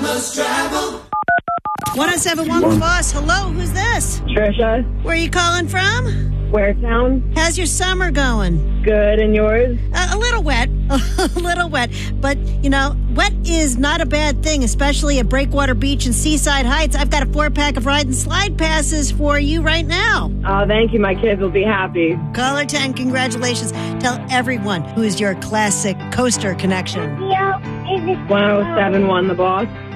must travel. 1071 The Boss. Hello, who's this? Trisha, Where are you calling from? Waretown. How's your summer going? Good, and yours? A little wet. A little wet. But, wet is not a bad thing, especially at Breakwater Beach and Seaside Heights. I've got a 4-pack of ride and slide passes for you right now. Oh, thank you. My kids will be happy. Caller 10, congratulations. Tell everyone who is your classic coaster connection. 1071 The Boss.